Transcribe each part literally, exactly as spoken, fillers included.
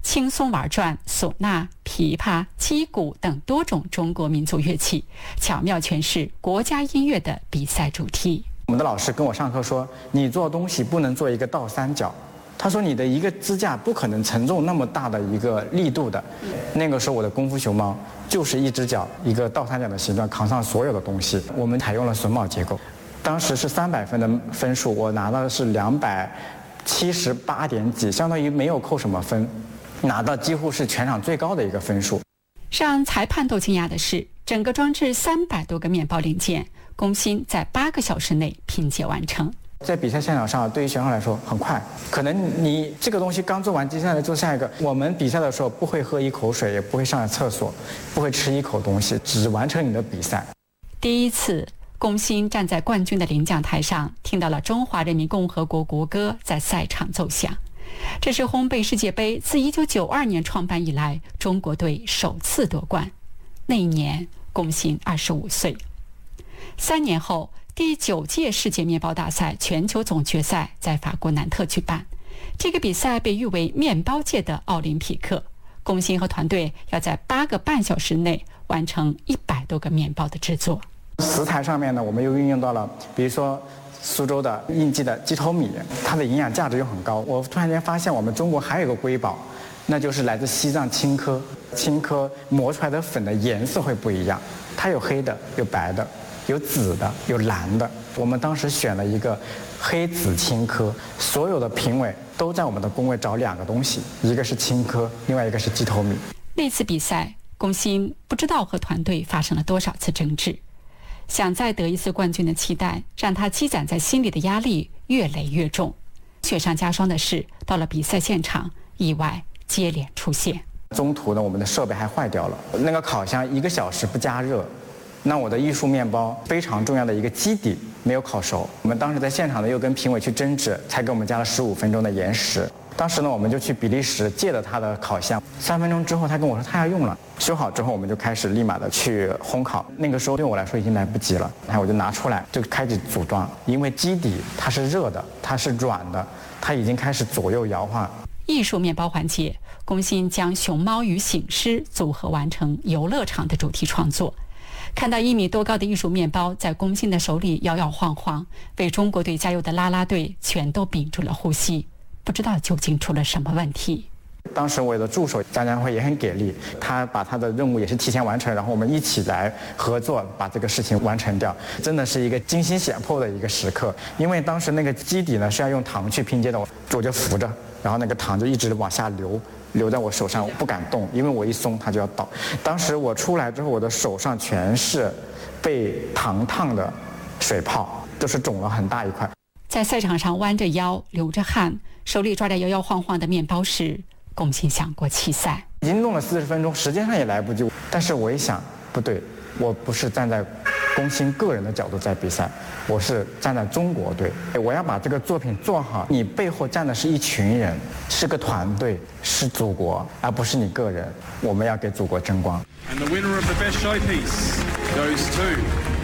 轻松玩转、唢呐、琵琶、击鼓等多种中国民族乐器，巧妙诠释国家音乐的比赛主题。 我们的老师跟我上课说，你做东西不能做一个倒三角。他说你的一个支架不可能承重那么大的一个力度的。那个时候我的功夫熊猫就是一只脚一个倒三角的形状扛上所有的东西。我们采用了榫卯结构，当时是三百分的分数，我拿到的是两百七十八点几，相当于没有扣什么分，拿到几乎是全场最高的一个分数。 让裁判都惊讶的是，整个装置三百多个面包零件，龚鑫在八个小时内拼接完成。 在比赛现场上，对于选手来说很快，可能你这个东西刚做完，接下来做下一个。我们比赛的时候不会喝一口水，也不会上厕所，不会吃一口东西，只完成你的比赛。 第一次，龚鑫站在冠军的领奖台上，听到了中华人民共和国国歌在赛场奏响。这是烘焙世界杯自一九九二年创办以来，中国队首次夺冠。那一年，龚鑫二十五岁。三年后，第九届世界面包大赛全球总决赛在法国南特举办。这个比赛被誉为面包界的奥林匹克。龚鑫和团队要在八个半小时内完成一百多个面包的制作。 食材上面呢，我们又运用到了，比如说苏州的应季的鸡头米，它的营养价值又很高。我突然间发现，我们中国还有一个瑰宝，那就是来自西藏青稞。青稞磨出来的粉的颜色会不一样，它有黑的，有白的，有紫的，有蓝的。我们当时选了一个黑紫青稞，所有的评委都在我们的工位找两个东西，一个是青稞，另外一个是鸡头米。 那次比赛，龚鑫不知道和团队发生了多少次争执，想再得一次冠军的期待让他积攒在心里的压力越累越重。雪上加霜的是，到了比赛现场，意外接连出现。 中途呢，我们的设备还坏掉了，那个烤箱一个小时不加热，那我的艺术面包非常重要的一个基底没有烤熟。我们当时在现场呢又跟评委去争执，才给我们加了十五分钟的延时。当时呢，我们就去比利时借了他的烤箱，三分钟之后他跟我说他要用了，修好之后我们就开始立马的去烘烤。那个时候对我来说已经来不及了，然后我就拿出来就开始组装，因为基底它是热的，它是软的，它已经开始左右摇晃。 艺术面包环节，龚鑫将熊猫与醒狮组合完成游乐场的主题创作。看到一米多高的艺术面包在龚鑫的手里摇摇晃晃，为中国队加油的啦啦队全都屏住了呼吸，不知道究竟出了什么问题。 当时我的助手张家辉也很给力，他把他的任务也是提前完成，然后我们一起来合作把这个事情完成掉，真的是一个惊心险迫的一个时刻。因为当时那个基底呢是要用糖去拼接的，我就扶着，然后那个糖就一直往下流，流在我手上，我不敢动，因为我一松它就要倒。当时我出来之后，我的手上全是被糖烫的水泡，就是肿了很大一块。 在赛场上弯着腰流着汗，手里抓着摇摇晃晃的面包时，龚鑫想过弃赛。 已经弄了四十分钟，时间上也来不及。但是我一想，不对，我不是站在龚鑫个人的角度在比赛，我是站在中国队，我要把这个作品做好。你背后站的是一群人，是个团队，是祖国，而不是你个人。我们要给祖国争光。 And the winner of the best showpiece goes to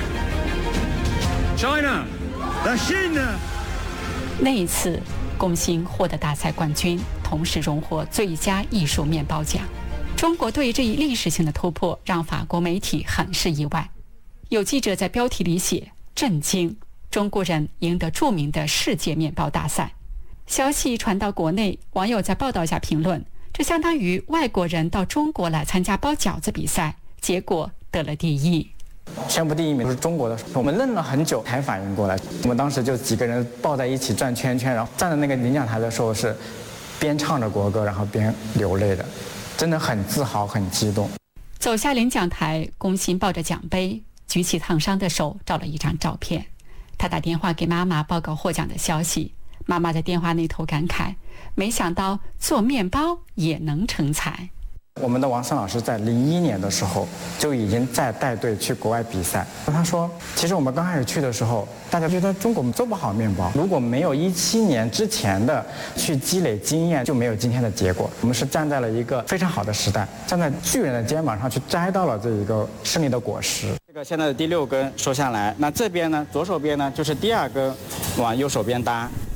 China, the China. 那一次，龚鑫获得大赛冠军，同时荣获最佳艺术面包奖。中国队这一历史性的突破让法国媒体很是意外。有记者在标题里写“震惊，中国人赢得著名的世界面包大赛”。消息传到国内，网友在报道下评论，这相当于外国人到中国来参加包饺子比赛，结果得了第一。 宣布第一名是中国的，我们愣了很久才反应过来。我们当时就几个人抱在一起转圈圈，然后站在那个领奖台的时候是边唱着国歌，然后边流泪的，真的很自豪很激动。 走下领奖台，龚鑫抱着奖杯，举起烫伤的手照了一张照片。他打电话给妈妈报告获奖的消息，妈妈在电话那头感慨，没想到做面包也能成才。 我们的王森老师在零一年的时候就已经在带队去国外比赛。他说，其实我们刚开始去的时候，大家觉得中国做不好面包，如果没有一七年之前的去积累经验，就没有今天的结果。我们是站在了一个非常好的时代，站在巨人的肩膀上去摘到了这一个胜利的果实。这个现在的第六根收下来，那这边呢，左手边呢就是第二根往右手边搭。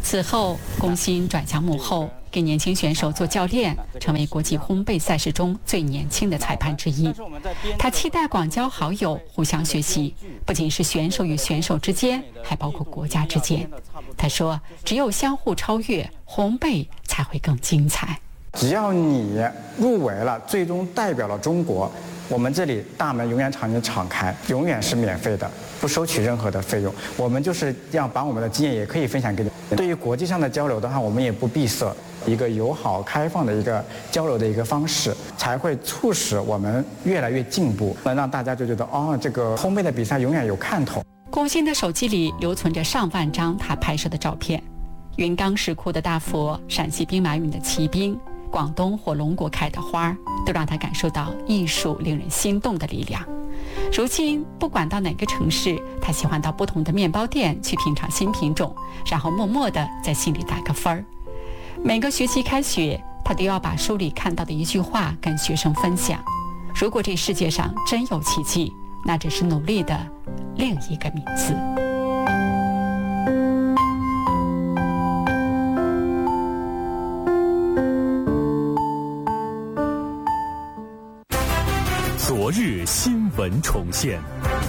此后，龚鑫转向幕后，给年轻选手做教练，成为国际烘焙赛事中最年轻的裁判之一。他期待广交好友，互相学习，不仅是选手与选手之间，还包括国家之间。他说：“只有相互超越，烘焙才会更精彩。 只要你入围了，最终代表了中国。”我们这里大门永远朝你敞开，永远是免费的，不收取任何的费用。我们就是要把我们的经验也可以分享给你。对于国际上的交流的话，我们也不闭塞，一个友好开放的一个交流的一个方式，才会促使我们越来越进步，能让大家就觉得哦，这个烘焙的比赛永远有看头。 龚鑫的手机里留存着上万张他拍摄的照片，云冈石窟的大佛，陕西兵马俑的骑兵，广东火龙果开的花，都让他感受到艺术令人心动的力量。如今不管到哪个城市，他喜欢到不同的面包店去品尝新品种，然后默默地在心里打个分儿。每个学期开学，他都要把书里看到的一句话跟学生分享。如果这世界上真有奇迹，那只是努力的另一个名字。 昨日新闻重现，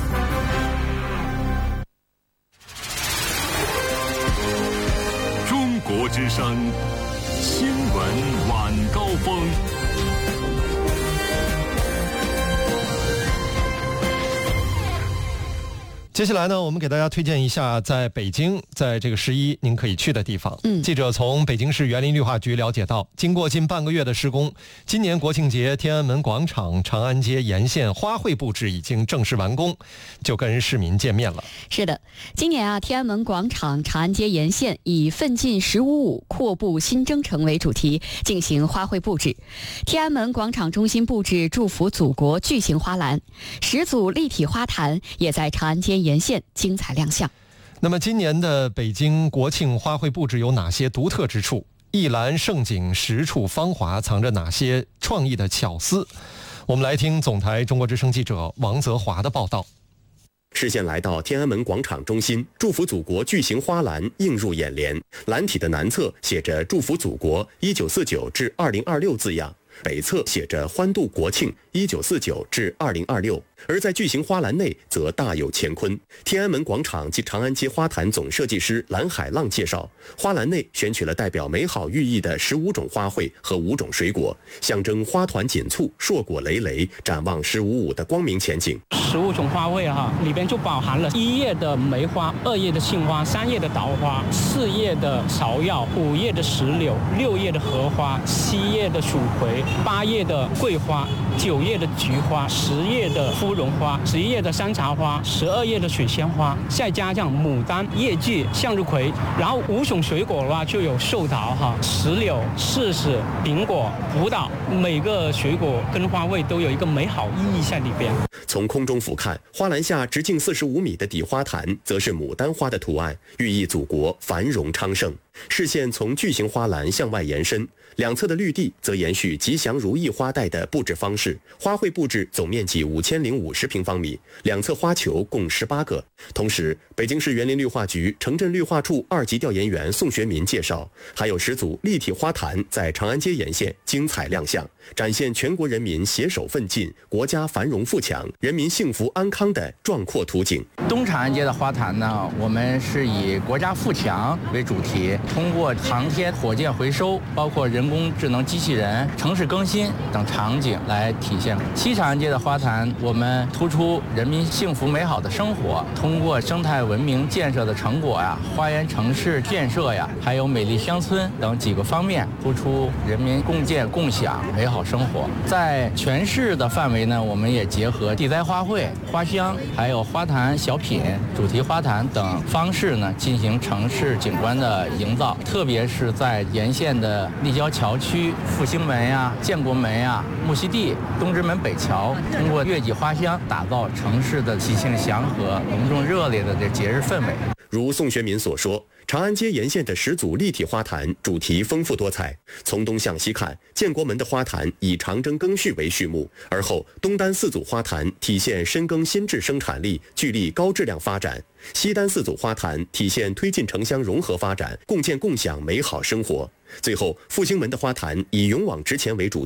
中国之声新闻晚高峰。 接下来呢，我们给大家推荐一下在北京，在这个十一您可以去的地方。嗯，记者从北京市园林绿化局了解到，经过近半个月的施工，今年国庆节天安门广场、长安街沿线花卉布置已经正式完工，就跟市民见面了。 是的，今年啊，天安门广场、长安街沿线以奋进十五五阔步新征程为主题进行花卉布置。天安门广场中心布置祝福祖国巨型花篮，十组立体花坛也在长安街沿线精彩亮相。 那么今年的北京国庆花卉布置有哪些独特之处？一篮盛景，十处芳华，藏着哪些创意的巧思？我们来听总台中国之声记者王泽华的报道。 视线来到天安门广场中心，祝福祖国巨型花篮映入眼帘。篮体的南侧写着祝福祖国一九四九至二零二六字样，北侧写着欢度国庆一九四九至二零二六，而在巨型花篮内则大有乾坤。天安门广场及长安街花坛总设计师蓝海浪介绍，花篮内选取了代表美好寓意的十五种花卉和五种水果，象征花团锦簇、硕果累累，展望十五五的光明前景。 十五种花卉哈，里边就包含了一叶的梅花、二叶的杏花、三叶的桃花、四叶的芍药、五叶的石榴、六叶的荷花、七叶的蜀葵、八叶的桂花、九叶的菊花、十叶的芙蓉花、十一叶的山茶花、十二叶的水仙花，再加上牡丹、叶菊、向日葵，然后五种水果的话就有寿桃哈、石榴、柿子、苹果、葡萄，每个水果跟花卉都有一个美好意义在里边。 从空中俯瞰，花篮下直径四十五米的底花坛，则是牡丹花的图案，寓意祖国繁荣昌盛。视线从巨型花篮向外延伸，两侧的绿地则延续吉祥如意花带的布置方式。花卉布置总面积五千零五十平方米，两侧花球共十八个。同时，北京市园林绿化局城镇绿化处二级调研员宋学民介绍，还有十组立体花坛在长安街沿线精彩亮相，展现全国人民携手奋进、国家繁荣富强、人民幸福安康的壮阔图景。 东长安街的花坛呢，我们是以国家富强为主题，通过航天、火箭回收，包括人工智能机器人、城市更新等场景来体现。西长安街的花坛，我们突出人民幸福美好的生活，通过生态文明建设的成果呀、花园城市建设呀，还有美丽乡村等几个方面，突出人民共建共享美好生活。在全市的范围呢，我们也结合地栽花卉、花香，还有花坛小品、主题花坛等方式呢，进行城市景观的营造。特别是在沿线的立交桥区，复兴门呀、建国门呀、木樨地、东直门北桥，通过月季花香，打造城市的喜庆祥和、隆重热烈的这节日氛围。 如宋学民所说，长安街沿线的十组立体花坛主题丰富多彩。从东向西看，建国门的花坛以长征庚戌为序幕，而后东单四组花坛体现深耕新制生产力，聚力高质量发展；西单四组花坛体现推进城乡融合发展，共建共享美好生活。最后，复兴门的花坛以勇往直前为主题。